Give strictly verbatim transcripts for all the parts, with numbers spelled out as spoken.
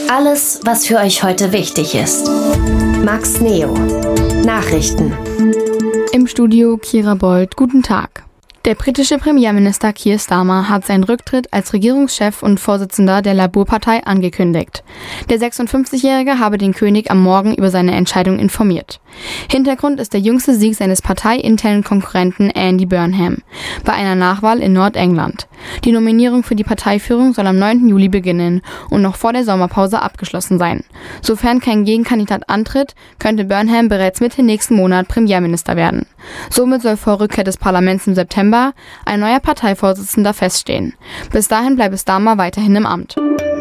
Alles, was für euch heute wichtig ist. Max Neo. Nachrichten. Im Studio Kira Bold. Guten Tag. Der britische Premierminister Keir Starmer hat seinen Rücktritt als Regierungschef und Vorsitzender der Labour-Partei angekündigt. Der sechsundfünfzigjährige habe den König am Morgen über seine Entscheidung informiert. Hintergrund ist der jüngste Sieg seines parteiinternen Konkurrenten Andy Burnham bei einer Nachwahl in Nordengland. Die Nominierung für die Parteiführung soll am neunten Juli beginnen und noch vor der Sommerpause abgeschlossen sein. Sofern kein Gegenkandidat antritt, könnte Burnham bereits Mitte nächsten Monat Premierminister werden. Somit soll vor Rückkehr des Parlaments im September ein neuer Parteivorsitzender feststehen. Bis dahin bleibe Starmer weiterhin im Amt.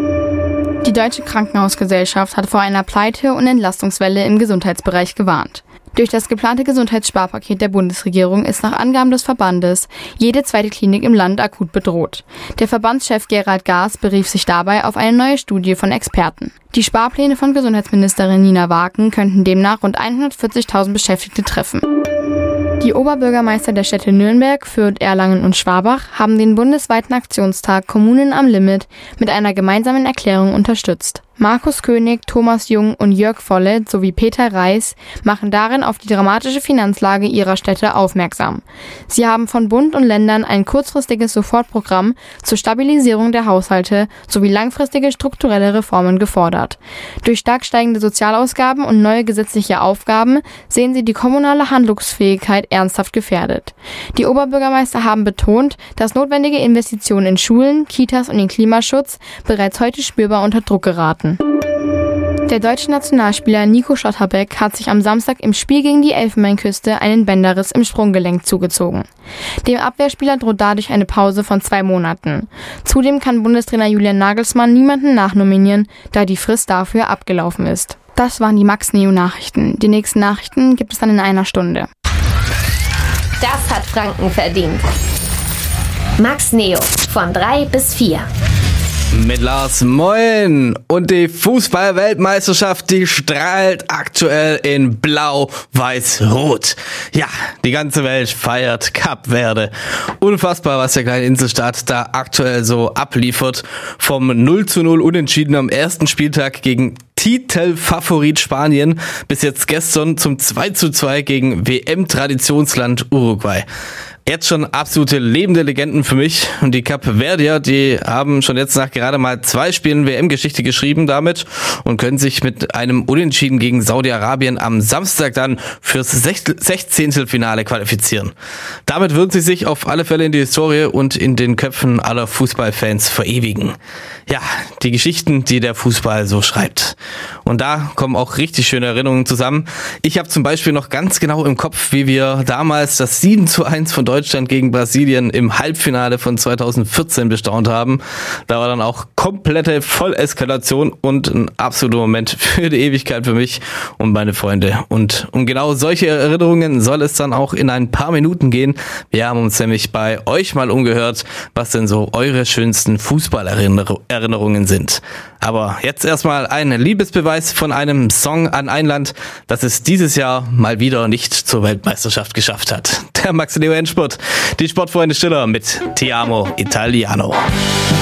Die Deutsche Krankenhausgesellschaft hat vor einer Pleite- und Entlastungswelle im Gesundheitsbereich gewarnt. Durch das geplante Gesundheitssparpaket der Bundesregierung ist nach Angaben des Verbandes jede zweite Klinik im Land akut bedroht. Der Verbandschef Gerald Gaas berief sich dabei auf eine neue Studie von Experten. Die Sparpläne von Gesundheitsministerin Nina Wagen könnten demnach rund hundertvierzigtausend Beschäftigte treffen. Die Oberbürgermeister der Städte Nürnberg, Fürth, Erlangen und Schwabach haben den bundesweiten Aktionstag Kommunen am Limit mit einer gemeinsamen Erklärung unterstützt. Markus König, Thomas Jung und Jörg Volle sowie Peter Reis machen darin auf die dramatische Finanzlage ihrer Städte aufmerksam. Sie haben von Bund und Ländern ein kurzfristiges Sofortprogramm zur Stabilisierung der Haushalte sowie langfristige strukturelle Reformen gefordert. Durch stark steigende Sozialausgaben und neue gesetzliche Aufgaben sehen sie die kommunale Handlungsfähigkeit ernsthaft gefährdet. Die Oberbürgermeister haben betont, dass notwendige Investitionen in Schulen, Kitas und den Klimaschutz bereits heute spürbar unter Druck geraten. Der deutsche Nationalspieler Nico Schlotterbeck hat sich am Samstag im Spiel gegen die Elfenbeinküste einen Bänderriss im Sprunggelenk zugezogen. Dem Abwehrspieler droht dadurch eine Pause von zwei Monaten. Zudem kann Bundestrainer Julian Nagelsmann niemanden nachnominieren, da die Frist dafür abgelaufen ist. Das waren die Max Neo Nachrichten. Die nächsten Nachrichten gibt es dann in einer Stunde. Das hat Franken verdient. Max Neo von drei bis vier. Mit Lars Moin und die Fußball-Weltmeisterschaft, die strahlt aktuell in Blau, Weiß, Rot. Ja, die ganze Welt feiert Kap Verde. Unfassbar, was der kleine Inselstaat da aktuell so abliefert. Vom null zu null Unentschieden am ersten Spieltag gegen Titelfavorit Spanien bis jetzt gestern zum zwei zu zwei gegen W M-Traditionsland Uruguay. Jetzt schon absolute lebende Legenden für mich, und die Kapverdier, die haben schon jetzt nach gerade mal zwei Spielen W M-Geschichte geschrieben damit und können sich mit einem Unentschieden gegen Saudi-Arabien am Samstag dann fürs Sechzehntelfinale qualifizieren. Damit würden sie sich auf alle Fälle in die Historie und in den Köpfen aller Fußballfans verewigen. Ja, die Geschichten, die der Fußball so schreibt. Und da kommen auch richtig schöne Erinnerungen zusammen. Ich habe zum Beispiel noch ganz genau im Kopf, wie wir damals das sieben zu eins von Deutschland gegen Brasilien im Halbfinale von zweitausendvierzehn bestaunt haben. Da war dann auch komplette Volleskalation und ein absoluter Moment für die Ewigkeit für mich und meine Freunde. Und um genau solche Erinnerungen soll es dann auch in ein paar Minuten gehen. Wir haben uns nämlich bei euch mal umgehört, was denn so eure schönsten Fußballerinnerungen sind. Aber jetzt erstmal ein Liebesbeweis von einem Song an ein Land, das es dieses Jahr mal wieder nicht zur Weltmeisterschaft geschafft hat. Der Max Neo Endspurt, die Sportfreunde Stiller mit Ti Amo Italiano.